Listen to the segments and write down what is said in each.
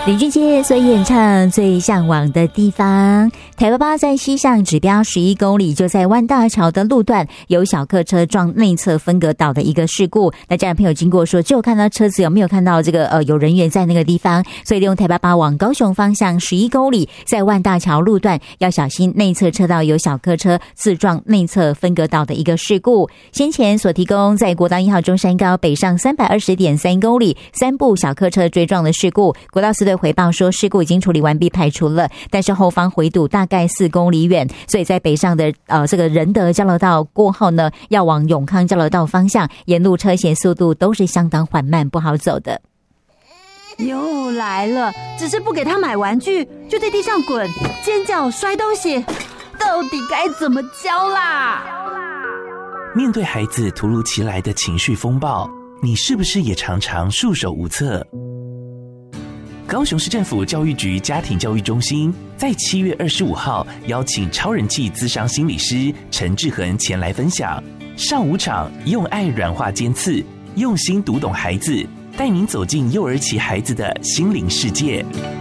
林俊杰所演唱最向往的地方。台88在西向指标11公里，就在万大桥的路段有小客车撞内侧分隔岛的一个事故。那家人朋友经过说，只有看到车子，有没有看到这个有人员在那个地方？所以利用台88往高雄方向11公里，在万大桥路段要小心内侧车道有小客车自撞内侧分隔岛的一个事故。先前所提供在国道1号中山高北上320.3公里3部小客车追撞的事故，国道4队回报说事故已经处理完毕排除了，但是后方回堵大概4公里远，所以在北上的这个仁德交流道过后呢，要往永康交流道方向，沿路车险速度都是相当缓慢，不好走的。 又来了，只是不给他买玩具，就在地上滚、尖叫、摔东西，到底该怎么教啦？ 面对孩子突如其来的情绪风暴，你是不是也常常束手无策？高雄市政府教育局家庭教育中心在7月25号邀请超人气咨商心理师陈志恒前来分享，上午场用爱软化尖刺，用心读懂孩子，带您走进幼儿期孩子的心灵世界。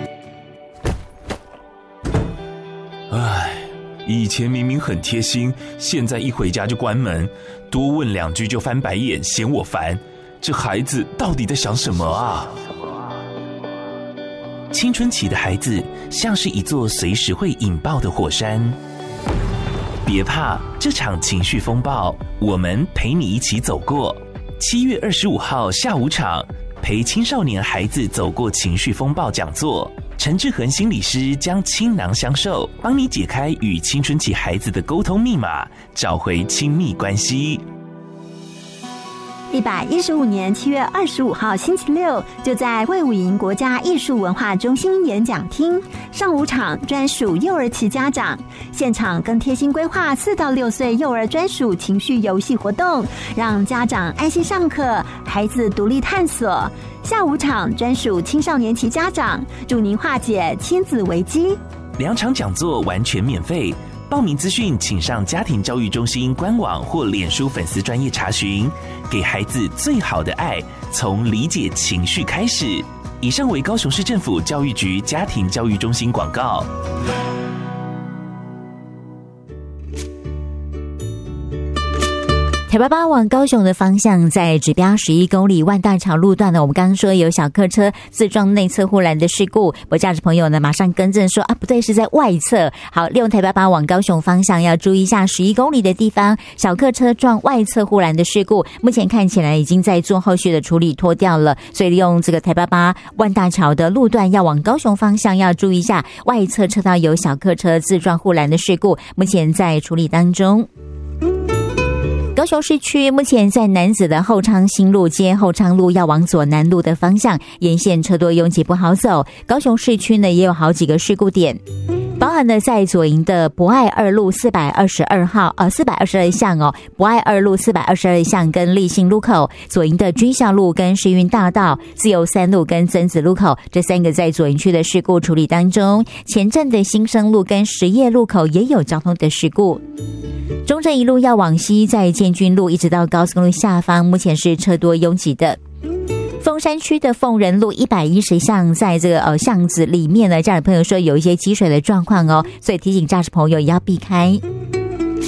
唉，以前明明很贴心，现在一回家就关门，多问2句就翻白眼，嫌我烦。这孩子到底在想什么啊？ 青春期的孩子像是一座随时会引爆的火山，别怕，这场情绪风暴我们陪你一起走过。7月25号下午场，陪青少年孩子走过情绪风暴讲座，陈志恒心理师将倾囊相授，帮你解开与青春期孩子的沟通密码，找回亲密关系。 115年7月25号星期六，就在卫武营国家艺术文化中心演讲厅，上午场专属幼儿期家长，现场更贴心规划4到6岁幼儿专属情绪游戏活动，让家长安心上课，孩子独立探索。下午场专属青少年期家长，助您化解亲子危机。 2场讲座完全免费，报名资讯请上家庭教育中心官网或脸书粉丝专页查询。给孩子最好的爱，从理解情绪开始。以上为高雄市政府教育局家庭教育中心广告。 台88往高雄的方向，在指标11公里万大桥路段呢，我们刚刚说有小客车自撞内侧护栏的事故，我驾驶朋友呢马上更正说啊，不对，是在外侧。好，利用台88往高雄方向要注意一下11公里的地方，小客车撞外侧护栏的事故，目前看起来已经在做后续的处理脱掉了，所以利用这个台88万大桥的路段要往高雄方向要注意一下，外侧车道有小客车自撞护栏的事故，目前在处理当中。高雄市区目前在楠梓的后昌新路街后昌路要往左南路的方向，沿线车多拥挤不好走。高雄市区呢也有好几个事故点，包含了在左营的博爱2路422号422巷博爱2路422巷跟立信路口，左营的军校路跟世运大道，自由3路跟曾子路口，这3个在左营区的事故处理当中。前镇的新生路跟实业路口也有交通的事故。中正一路要往西，在建军路一直到高速公路下方，目前是车多拥挤的。凤山区的凤仁路110巷，在这个巷子里面呢，家人朋友说有一些积水的状况所以提醒驾驶朋友也要避开。